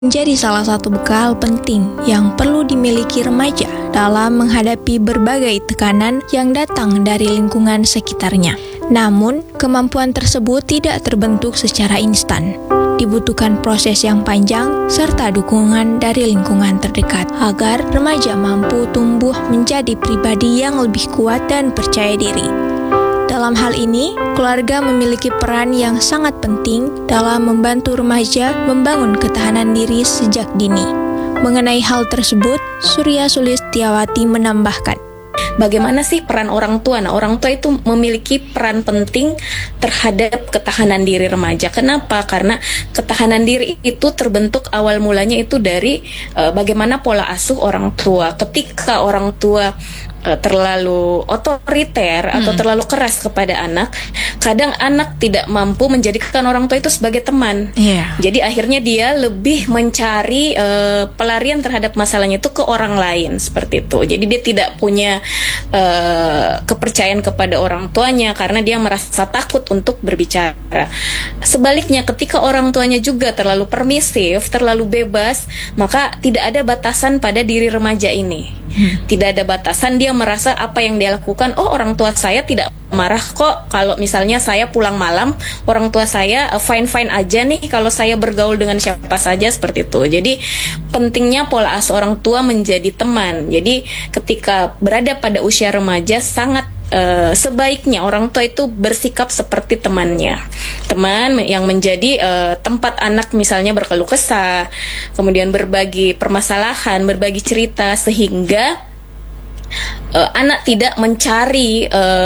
menjadi salah satu bekal penting yang perlu dimiliki remaja dalam menghadapi berbagai tekanan yang datang dari lingkungan sekitarnya. Namun, kemampuan tersebut tidak terbentuk secara instan. Dibutuhkan proses yang panjang serta dukungan dari lingkungan terdekat agar remaja mampu tumbuh menjadi pribadi yang lebih kuat dan percaya diri. Dalam hal ini, keluarga memiliki peran yang sangat penting dalam membantu remaja membangun ketahanan diri sejak dini. Mengenai hal tersebut, Surya Sulistiawati menambahkan, bagaimana sih peran orang tua? Nah, orang tua itu memiliki peran penting terhadap ketahanan diri remaja. Kenapa? Karena ketahanan diri itu terbentuk awal mulanya itu dari bagaimana pola asuh orang tua. Ketika orang tua terlalu otoriter atau terlalu keras kepada anak, kadang anak tidak mampu menjadikan orang tua itu sebagai teman. Jadi akhirnya dia lebih mencari pelarian terhadap masalahnya itu ke orang lain, seperti itu. Jadi dia tidak punya kepercayaan kepada orang tuanya karena dia merasa takut untuk berbicara. Sebaliknya, ketika orang tuanya juga terlalu permisif, terlalu bebas, maka tidak ada batasan pada diri remaja ini. Tidak ada batasan, dia merasa apa yang dia lakukan, oh orang tua saya tidak marah kok kalau misalnya saya pulang malam, orang tua saya fine-fine aja nih kalau saya bergaul dengan siapa saja, seperti itu. Jadi pentingnya pola asuh orang tua menjadi teman. Jadi ketika berada pada usia remaja sangat sebaiknya orang tua itu bersikap seperti temannya, teman yang menjadi tempat anak misalnya berkeluh kesah, kemudian berbagi permasalahan, berbagi cerita, sehingga anak tidak mencari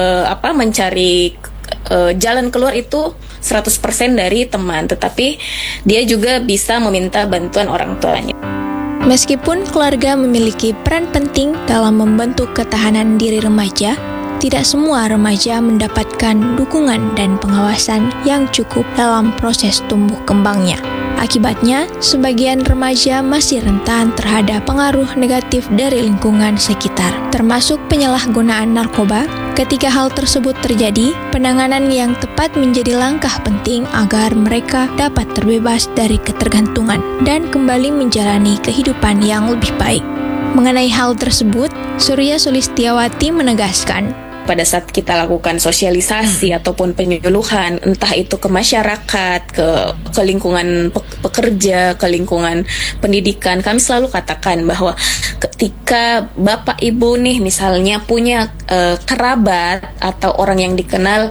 jalan keluar itu 100% dari teman, tetapi dia juga bisa meminta bantuan orang tuanya. Meskipun keluarga memiliki peran penting dalam membentuk ketahanan diri remaja, tidak semua remaja mendapatkan dukungan dan pengawasan yang cukup dalam proses tumbuh kembangnya. Akibatnya, sebagian remaja masih rentan terhadap pengaruh negatif dari lingkungan sekitar, termasuk penyalahgunaan narkoba. Ketika hal tersebut terjadi, penanganan yang tepat menjadi langkah penting agar mereka dapat terbebas dari ketergantungan dan kembali menjalani kehidupan yang lebih baik. Mengenai hal tersebut, Surya Sulistiawati menegaskan, pada saat kita lakukan sosialisasi ataupun penyuluhan, entah itu ke masyarakat, ke lingkungan pekerja, ke lingkungan pendidikan, kami selalu katakan bahwa ketika bapak ibu nih misalnya punya kerabat atau orang yang dikenal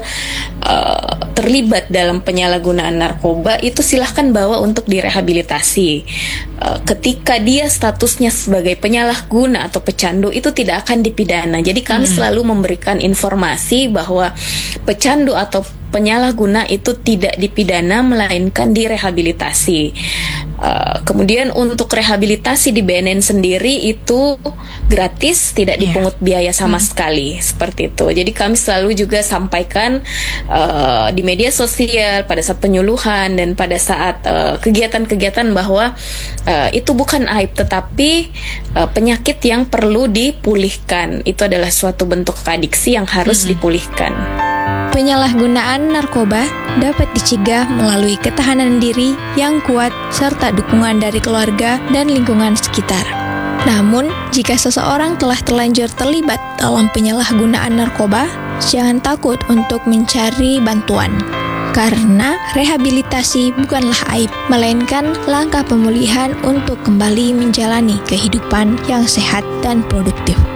terlibat dalam penyalahgunaan narkoba, itu silahkan bawa untuk direhabilitasi. Ketika dia statusnya sebagai penyalahguna atau pecandu, itu tidak akan dipidana. Jadi kami selalu memberikan informasi bahwa pecandu atau penyalahguna itu tidak dipidana, melainkan direhabilitasi. Kemudian untuk rehabilitasi di BNN sendiri itu gratis, tidak dipungut biaya sama sekali, seperti itu. Jadi kami selalu juga sampaikan di media sosial pada saat penyuluhan dan pada saat kegiatan-kegiatan bahwa itu bukan aib, tetapi penyakit yang perlu dipulihkan. Itu adalah suatu bentuk adiksi yang harus dipulihkan. Penyalahgunaan narkoba dapat dicegah melalui ketahanan diri yang kuat serta dukungan dari keluarga dan lingkungan sekitar. Namun, jika seseorang telah terlanjur terlibat dalam penyalahgunaan narkoba, jangan takut untuk mencari bantuan. Karena rehabilitasi bukanlah aib, melainkan langkah pemulihan untuk kembali menjalani kehidupan yang sehat dan produktif.